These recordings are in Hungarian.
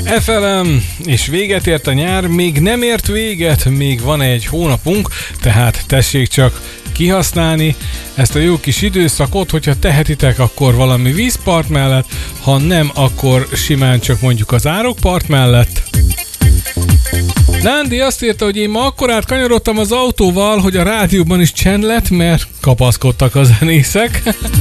FLM, és véget ért a nyár, még nem ért véget, még van egy hónapunk, tehát tessék csak kihasználni ezt a jó kis időszakot, hogyha tehetitek, akkor valami vízpart mellett, ha nem, akkor simán csak mondjuk az árokpart mellett. Nándi azt írta, hogy én ma akkorát kanyarodtam az autóval, hogy a rádióban is csend lett, mert kapaszkodtak a zenészek.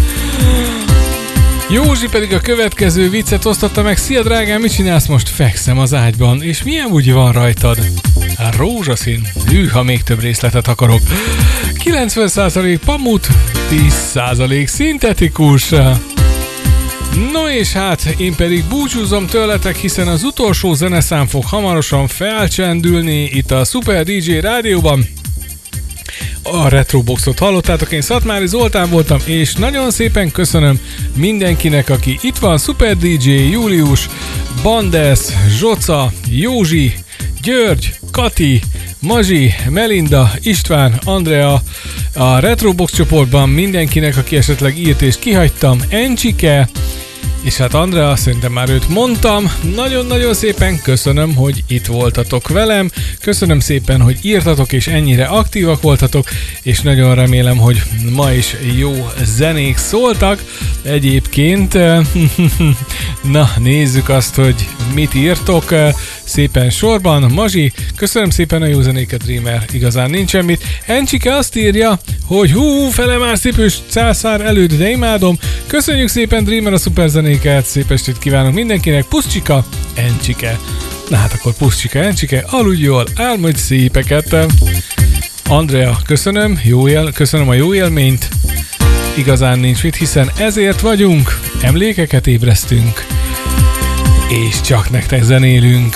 Józsi pedig a következő viccet osztotta meg. Szia drágám, mit csinálsz most? Fekszem az ágyban. És milyen úgy van rajtad? A rózsaszín. Ha még több részletet akarok. 90% pamut, 10% szintetikus. No és hát én pedig búcsúzom tőletek, hiszen az utolsó zeneszám fog hamarosan felcsendülni itt a Super DJ rádióban. A Retroboxot hallottátok, én Szatmári Zoltán voltam, és nagyon szépen köszönöm mindenkinek, aki itt van. Super DJ, Július, Bandes, Zsoca, Józsi, György, Kati, Mazsi, Melinda, István, Andrea, a Retrobox csoportban mindenkinek, aki esetleg írt és kihagytam, Encsike, és hát Andrea, szerintem már őt mondtam. Nagyon-nagyon szépen köszönöm, hogy itt voltatok velem, köszönöm szépen, hogy írtatok és ennyire aktívak voltatok, és nagyon remélem, hogy ma is jó zenék szóltak. Egyébként, na nézzük azt, hogy mit írtok szépen sorban. Mazsi, köszönöm szépen a jó zenéket, Dreamer, igazán nincsen mit. Encsike azt írja, hogy felemás szépős császár előtt, de imádom. Köszönjük szépen, Dreamer, a szuper zenéket, szép estét kívánok mindenkinek. Puszcsika, Encsike. Na hát akkor Puszcsika, Encsike, aludj jól, álmodj szépeket. Andrea, köszönöm, köszönöm a jó élményt. Igazán nincs mit, hiszen ezért vagyunk, emlékeket ébresztünk, és csak nektek zenélünk.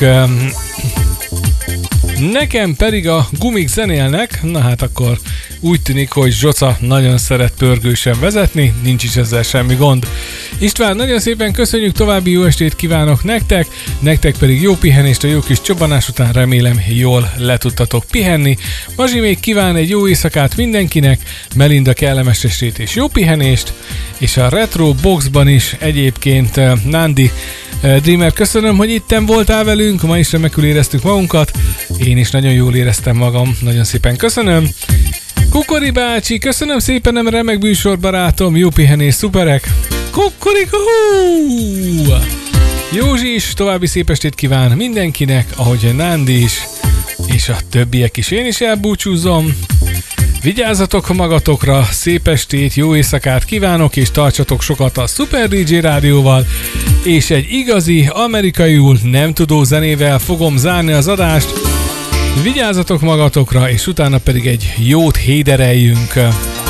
Nekem pedig a gumik zenélnek, na hát akkor úgy tűnik, hogy Zsoca nagyon szeret pörgősen vezetni, nincs is ezzel semmi gond. István, nagyon szépen köszönjük, további jó estét kívánok nektek pedig jó pihenést a jó kis csobbanás után, remélem jól le tudtatok pihenni. Mazsi még kíván egy jó éjszakát mindenkinek, Melinda kellemes estét és jó pihenést, és a Retro Boxban is egyébként Nándi, Dreamer, köszönöm, hogy itten voltál velünk, ma is remekül éreztük magunkat, én is nagyon jól éreztem magam, nagyon szépen köszönöm. Kukori bácsi, köszönöm szépen, nem remek műsor, barátom, jó pihenés, szuperek. Kukorikó! Józsi is további szép estét kíván mindenkinek, ahogy Nándi is, és a többiek is, én is elbúcsúzom. Vigyázzatok magatokra, szép estét, jó éjszakát kívánok, és tartsatok sokat a Super DJ rádióval, és egy igazi, amerikaiul nem tudó zenével fogom zárni az adást. Vigyázzatok magatokra, és utána pedig egy jót hédereljünk.